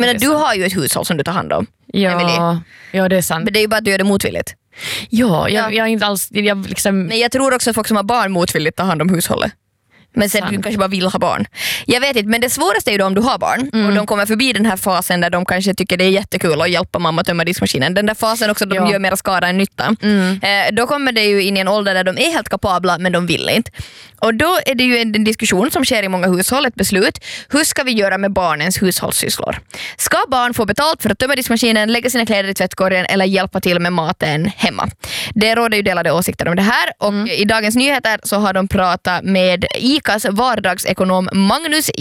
menar, du har ju ett hushåll som du tar hand om. Ja, det är sant. Men det är ju bara att du gör det motvilligt. Jag är inte alls... Men jag tror också att folk som har barn motvilligt tar hand om hushållet. Men sen du kanske bara vill ha barn. Jag vet inte, men det svåraste är ju då om du har barn och de kommer förbi den här fasen där de kanske tycker det är jättekul att hjälpa mamma att tömma diskmaskinen. Den där fasen också, de gör mer skada än nytta. Då kommer det ju in i en ålder där de är helt kapabla men de vill inte. Och då är det ju en diskussion som sker i många hushåll, ett beslut. Hur ska vi göra med barnens hushållssysslor? Ska barn få betalt för att tömma diskmaskinen, lägga sina kläder i tvättkorgen eller hjälpa till med maten hemma? Det råder ju delade åsikter om det här och i Dagens Nyheter så har de pratat med ICAs vardagsekonom Magnus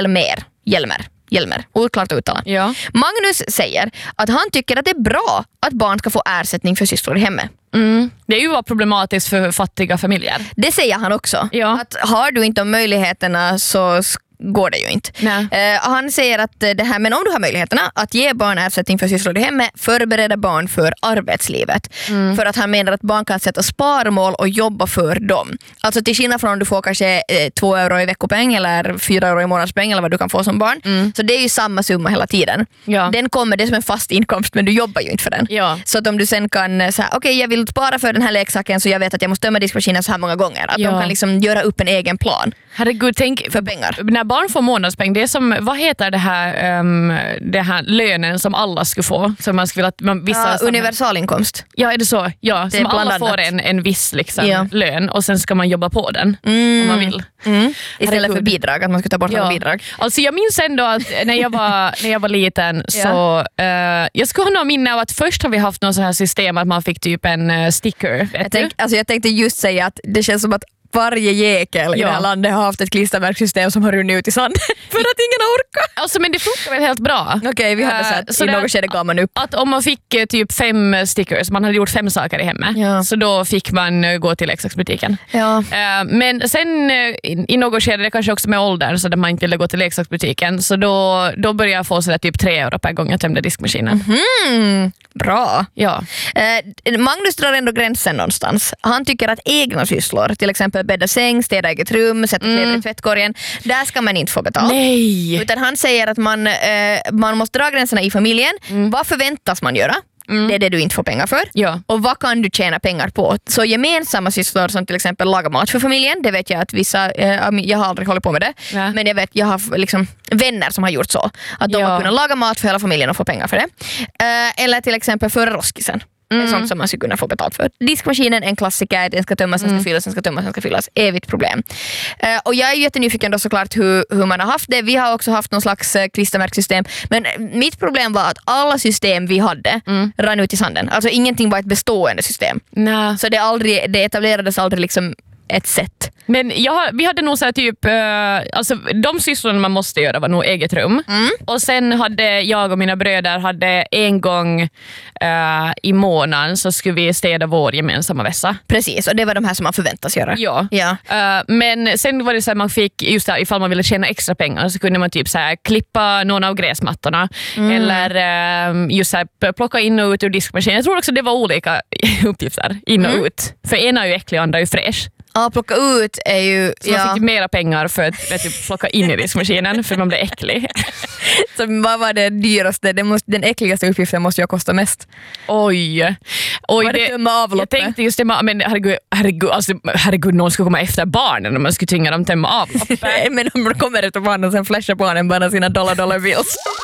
Hjelmer. Oklart att uttala. Ja. Magnus säger att han tycker att det är bra att barn ska få ersättning för sysslor i hemmet. Det är ju problematiskt för fattiga familjer. Det säger han också. Ja. Att har du inte de möjligheterna så går det ju inte. Han säger att det här, men om du har möjligheterna att ge barn ersättning för sysslor i hemmet, förbereda barn för arbetslivet. För att han menar att barn kan sätta sparmål och jobba för dem. Alltså till skillnad från om du får kanske 2 euro i veckopeng eller 4 euro i månadspeng eller vad du kan få som barn. Så det är ju samma summa hela tiden. Ja. Den kommer, det är som en fast inkomst men du jobbar ju inte för den. Ja. Så att om du sen kan säga okej, jag vill spara för den här leksaken så jag vet att jag måste tömma diskmaskinen så här många gånger. Att de kan liksom göra upp en egen plan. Herregud, tänk för pengar. När barn får månadspeng, det är som, vad heter det här lönen som alla skulle få? Som man skulle, att man, vissa universalinkomst. Ja, är det så? Ja, det som alla får en viss lön och sen ska man jobba på den om man vill. Istället för bidrag, att man ska ta bort alla bidrag. Alltså jag minns ändå att när jag var liten så jag skulle ha någon minne av att först har vi haft någon sån här system att man fick typ en sticker. Jag tänkte just säga att det känns som att varje jäkel i det här landet har haft ett klistermärkssystem som har runnit ut i sanden för att ingen har orkat. Alltså, men det funkar väl helt bra. Okej, vi hade sett i något skede gav man upp. Att om man fick typ 5 stickers, man hade gjort 5 saker i hemmet, så då fick man gå till leksaksbutiken. Men sen i något skede, det kanske också med åldern så där man inte ville gå till leksaksbutiken, så då började jag få sådär typ 3 euro per gång jag tömde diskmaskinen. Bra. Ja. Magnus drar ändå gränsen någonstans. Han tycker att egna sysslor, till exempel bädda säng, städa eget rum, sätta kläder i tvättkorgen, där ska man inte få betalt. Nej. Utan han säger att man måste dra gränserna i familjen. Vad förväntas man göra? Det är det du inte får pengar för. Och vad kan du tjäna pengar på? Så gemensamma sysslor som till exempel laga mat för familjen, det vet jag att vissa, jag har aldrig hållit på med det, men jag har liksom vänner som har gjort så. Att de har kunnat laga mat för hela familjen och få pengar för det. Eller till exempel för roskisen. är sånt som man skulle kunna få betalt för. Diskmaskinen är en klassiker, den ska tömmas, den ska fyllas, den ska tömmas, den ska fyllas. Evigt problem. Och jag är jättenyfiken då såklart hur man har haft det. Vi har också haft någon slags klistermärksystem. Men mitt problem var att alla system vi hade rann ut i sanden. Alltså ingenting var ett bestående system. Så det etablerades aldrig liksom ett sätt. Men vi hade nog så här typ alltså de sysslorna man måste göra var nog eget rum. Och sen hade jag och mina bröder en gång i månaden så skulle vi städa vår gemensamma vässa. Precis, och det var de här som man förväntas göra. Ja. Men sen var det så här man fick just där, ifall man ville tjäna extra pengar så kunde man typ så här klippa någon av gräsmattorna eller just så här plocka in och ut ur diskmaskinen. Jag tror också det var olika uppgifter in och ut. För ena är ju äcklig och andra är ju fräsch. Ja, plocka ut är ju... Så man fick mera pengar för att typ plocka in i diskmaskinen för man blev äcklig. Så vad var det dyraste? Den äckligaste uppgiften måste ju kosta mest. Oj, var det tömma avloppet? Jag tänkte just det, men herregud, någon skulle komma efter barnen om man skulle tvinga dem tömma avloppet. Men om de kommer efter barnen och sen flashar barnen bara sina dollar bills.